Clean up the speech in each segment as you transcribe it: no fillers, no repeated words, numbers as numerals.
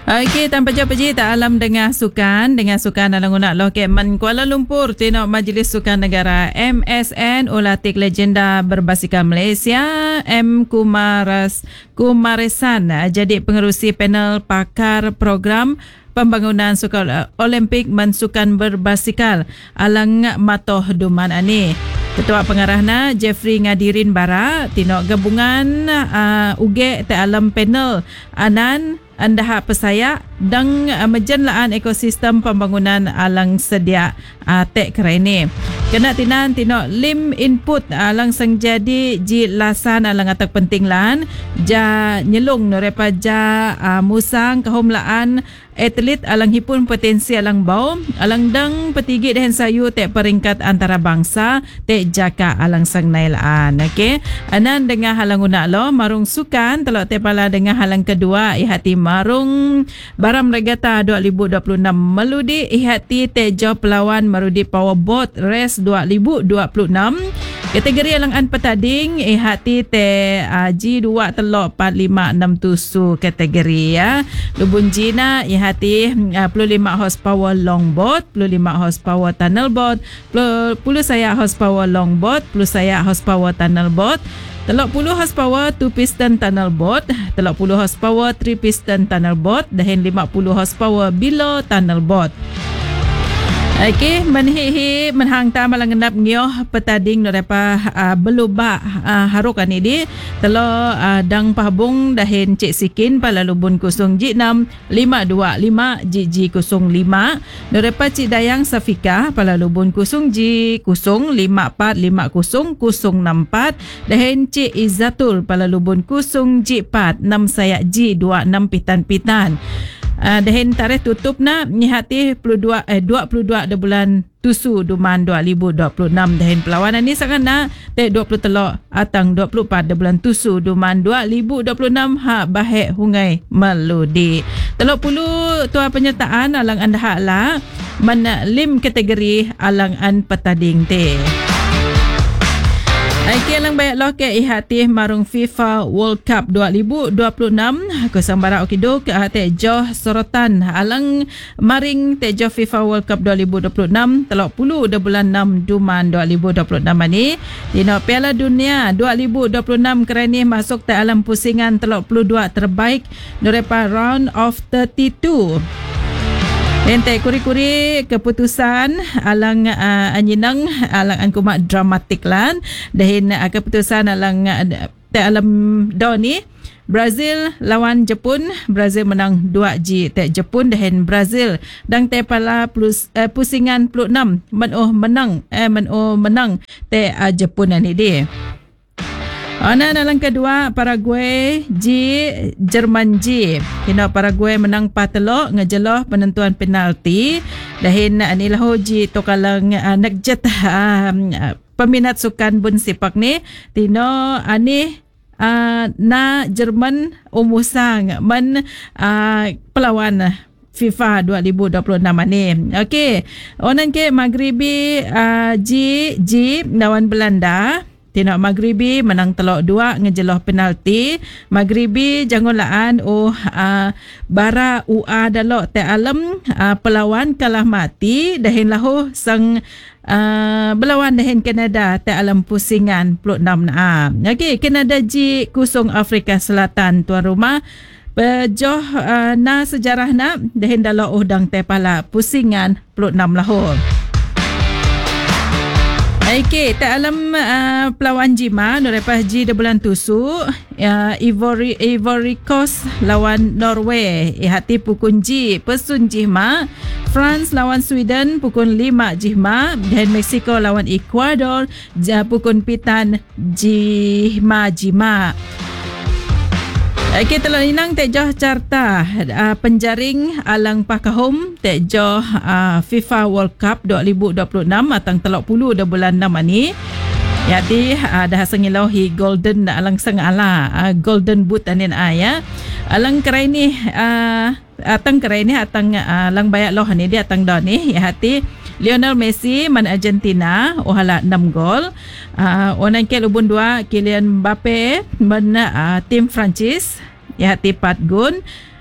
Okey, tanpa jauh pergi tak alam dengan sukan dalam guna lo ke Man Kuala Lumpur tino Majlis Sukan Negara MSN ulatih legenda berbasikal Malaysia M Kumarisan jadi pengerusi panel pakar program pembangunan sukan Olimpik mensukan berbasikal alang matoh duman ani. Ketua pengarahna Jeffrey Ngadirin Bara tino gabungan uge te alam panel anan andah pesaya dan menjenlaan ekosistem pembangunan alang sedia tek kerene. Kena tinan tino lim input alang sang jadi ji lasan alang atak penting lan ja nyelung norepa ja musang kahumlaan atlet alang hipun potensi alang bau alang dang petigi dehen sayu tek peringkat antarabangsa tek jaka alang sang nailaan. Okey, anan dengan halang guna lo marung sukan telok tepala dengan halang kedua ihati marung Baram Regata 2026 meludi ihati tejo pelawan marudi powerboat race 2026 kategori alang-an petading ihati te G2 telok 456 tusu kategori ya. Lubun Jina ihati 25 horsepower longboat, 25 horsepower tunnel boat, 10 saya horsepower longboat, 10 saya horsepower tunnel boat, telok 10 horsepower 2 piston tunnel boat, telok 10 horsepower 3 piston tunnel boat dan 50 horsepower below tunnel boat. Okey, menhihi menhang ta malangendap ngioh petading norepa belubak harukan ini telo dang pahbung dahin cik sikin pala lubun kusung G6 525 GG05 norepa cik dayang Safika pala lubun kusung G kusung 5450 064 dahin cik Izzatul pala lubun kusung G4 6 saya G26 pitan-pitan. Dahin tarikh tutup na nyihati 22 bulan tusu duman 2026 dahin perlawanan ni sangat na tek 20 telok atang 24 bulan tusu duman 2026 hak bahek hungai meludi telok puluh tua penyertaan alang anda hak la menalim kategori alang an petading te. Okey, lang banyak lo ke ihati marung FIFA World Cup 2026 kusang barak okiduk te joh sorotan alang maring te joh FIFA World Cup 2026 telok puluh bulan 6 duman 2026 ni dino Piala Dunia 2026 kerana masuk te alam pusingan telok puluh 2 terbaik norepa round of 32. Ente kuri-kuri keputusan alang anyinang alang angkumat dramatik lan dahin keputusan alang te alam doni Brazil lawan Jepun. Brazil menang 2G te Jepun dahin Brazil dang te pala plus pusingan 6 menang te Jepun ni dia. Ana dalam kedua Paraguay G Jerman G. Kena Paraguay menang 4-3 ngejeloh penentuan penalti. Dahin anilah G tokalang nakjet peminat sukan bun sepak ni tino ani na Jerman umusang pelawan FIFA 2026 ni. Okey. Onan ke Maghribi G lawan Belanda. Tino Maghribi menang telok 2 ngejeloh penalti. Maghribi jangolaan bara UA dalok te alam pelawan kalah mati dahin lahu sang belawan dahin Kanada te alam pusingan 26 na. Okey, Kanada G kusung Afrika Selatan tuan rumah. Pejoh na sejarah na dahin dalok udang te pala pusingan 26 lahu. Okey, tak alam pelawan Jima norepa G bulan tusu Ivory Coast lawan Norway ihati pukul G pesun Jima. France lawan Sweden pukul 5 Jima dan Mexico lawan Ecuador pukul pitan Jima. Okey, telah inang tejoh carta penjaring alang pakahum tejoh FIFA World Cup 2026 atang telok puluh bulan 6 ni. Yati dah sengilau hi golden alang sang ala golden boot anin ya. Alang kerai ni atang lang bayak loh ni dia atang don ni hati Lionel Messi man Argentina ohala 6 gol. Onan ke lubun 2 Kylian Mbappe man tim Prancis ya hati 4 gol.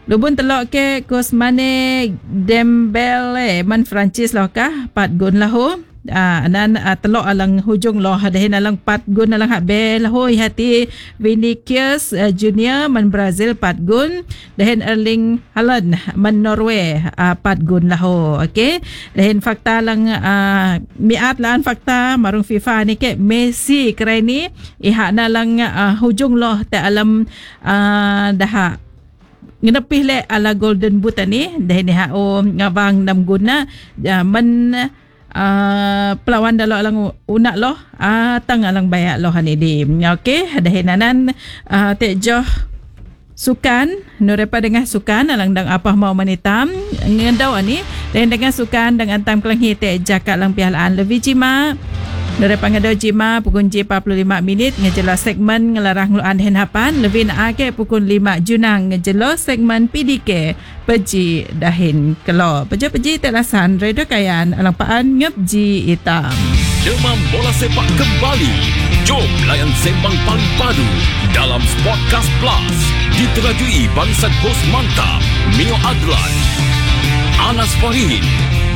Lubun telok ke Kosmane Dembele man Francis lah kah 4 gun lah ho. Anan telok alang hujung loh dahin alang 4 gun alang hak bel ho hati Vinicius Junior man Brazil 4 gun dahin Erling Haaland man Norway 4 gun lah ho. Okey, dahin fakta lang miat lan fakta marung FIFA ni ke Messi keren ni ihak na lang hujung loh ta alam dah ngenepih le ala golden boot ni dahin ha ngabang 6 guna man pelawan dalam alang unak loh tang alang bayak loh ni di. Okey, ada hinanan tejoh sukan nurepa dengan sukan alang dang apa mau manitam ngendau ani dan dengan sukan dengan tam kelanghi te jakat lang pialaan lebih jima nurepa ngendau jima pukul 45 minit ngejelas segmen ngelarang luan hen hapan lebih nak ke pukul 5 junang ngejelas segmen PDK peji dahin kelo peji telasan radio kayan alang paan ngepji hitam. Demam bola sepak kembali. Jom layan sembang paling padu dalam Sportcast Plus. Diterajui barisan hos mantap Mio Adlan, Anas Fahid,